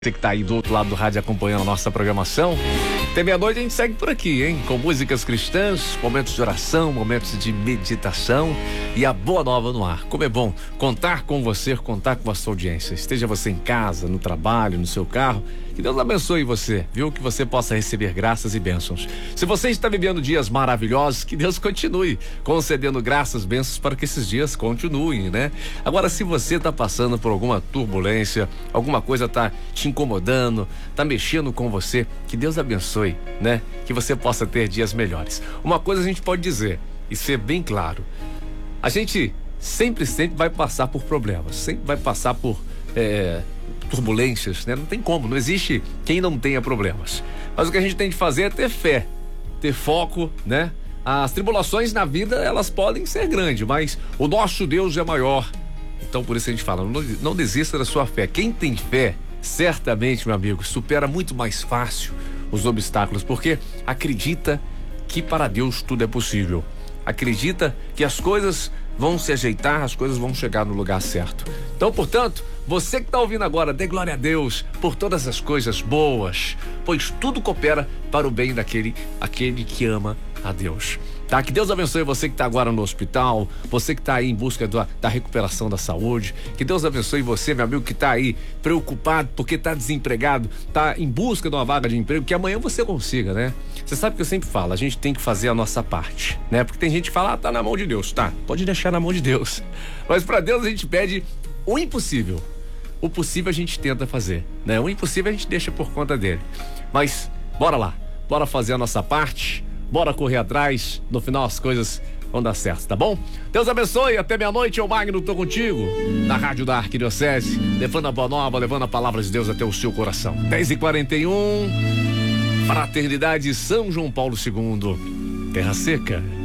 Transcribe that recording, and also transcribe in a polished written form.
Você que tá aí do outro lado do rádio acompanhando a nossa programação. Até meia-noite a gente segue por aqui, hein? Com músicas cristãs, momentos de oração, momentos de meditação e a boa nova no ar. Como é bom contar com você, contar com a sua audiência. Esteja você em casa, no trabalho, no seu carro. Que Deus abençoe você, viu? Que você possa receber graças e bênçãos. Se você está vivendo dias maravilhosos, que Deus continue concedendo graças, bênçãos para que esses dias continuem, né? Agora, se você está passando por alguma turbulência, alguma coisa está te incomodando, está mexendo com você, que Deus abençoe, né? Que você possa ter dias melhores. Uma coisa a gente pode dizer e ser bem claro: a gente sempre vai passar por problemas, sempre vai passar por turbulências, né? Não tem como, não existe quem não tenha problemas. Mas o que a gente tem de fazer é ter fé, ter foco, né? As tribulações na vida, elas podem ser grandes, mas o nosso Deus é maior. Então por isso a gente fala, não desista da sua fé. Quem tem fé, certamente, meu amigo, supera muito mais fácil os obstáculos, porque acredita que para Deus tudo é possível. Acredita que as coisas vão se ajeitar, as coisas vão chegar no lugar certo. Então, portanto, você que está ouvindo agora, dê glória a Deus por todas as coisas boas, pois tudo coopera para o bem daquele que ama a Deus. Tá? Que Deus abençoe você que está agora no hospital, você que está aí em busca da recuperação da saúde. Que Deus abençoe você, meu amigo, que está aí preocupado porque está desempregado, está em busca de uma vaga de emprego, que amanhã você consiga, né? Você sabe que eu sempre falo, a gente tem que fazer a nossa parte, né? Porque tem gente que fala, tá na mão de Deus, tá? Pode deixar na mão de Deus. Mas para Deus a gente pede o impossível. O possível a gente tenta fazer, né? O impossível a gente deixa por conta dele. Mas bora lá, bora fazer a nossa parte. Bora correr atrás, no final as coisas vão dar certo, tá bom? Deus abençoe, até meia-noite, eu Magno, tô contigo, na rádio da Arquidiocese, levando a boa nova, levando a palavra de Deus até o seu coração. 10h41, Fraternidade São João Paulo II, Terra Seca.